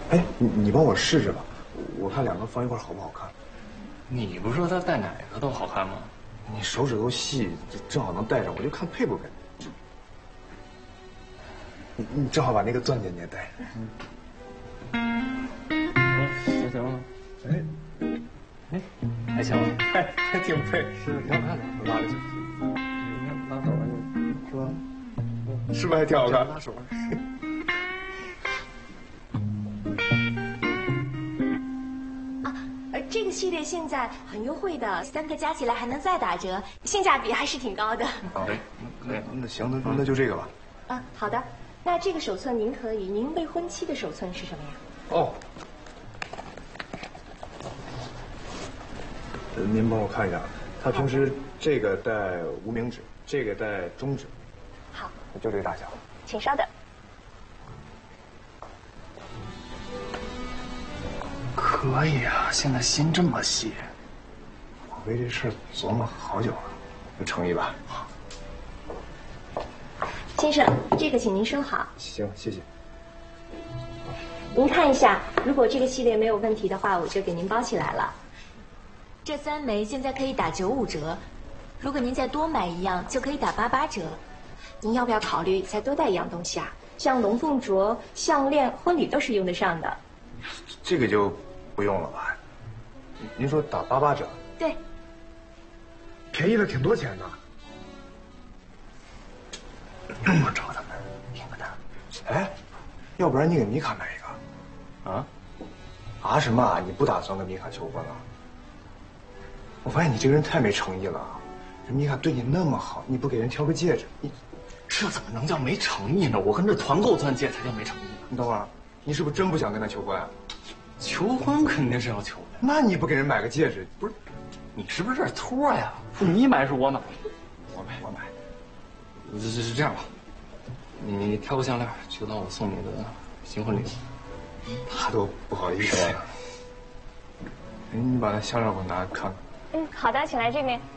哎，你帮我试试吧，我看两个放一块好不好看。 你不是说他戴哪个都好看吗？ 你手指头细，正好能戴上，我就看配不配。你正好把那个钻戒你也戴上。行吗？哎，还行，还挺配，是挺好看的。 我拉着手， 拉手了，是吧？ 是不是还挺好看？ 拉手。 这个系列现在很优惠的，3个加起来还能再打折，性价比还是挺高的。 可以，那行，那就这个吧。 好的。那这个手寸您可以，您未婚妻的手寸是什么呀？ 哦，您帮我看一下，他平时这个戴无名指，这个戴中指。 好， 就这个大小。 请稍等。 可以啊，现在心这么细。 我为这事琢磨好久了，有诚意吧？ 先生，这个请您收好。 行，谢谢。 您看一下，如果这个系列没有问题的话，我就给您包起来了。这3枚现在可以打95折，如果您再多买一样，就可以打88折。您要不要考虑再多带一样东西啊？像龙凤镯、项链、婚礼都是用得上的。 这个就不用了吧？您说打88折？ 对， 便宜了挺多钱的。 我找他们听个单。 哎，要不然你给米卡买一个？啊什么啊？你不打算跟米卡求婚了？我发现你这个人太没诚意了。人米卡对你那么好，你不给人挑个戒指，你这怎么能叫没诚意呢？我跟这团购钻戒才叫没诚意呢。 你等会儿，你是不是真不想跟他求婚啊？ 求婚肯定是要求的。 那你不给人买个戒指，不是？ 你是不是这托呀？你买是我买？ 我买。 是这样吧，你挑个项链，就当我送你的新婚礼。 他都不好意思。你把那项链给我拿看看。 好的，请来这边。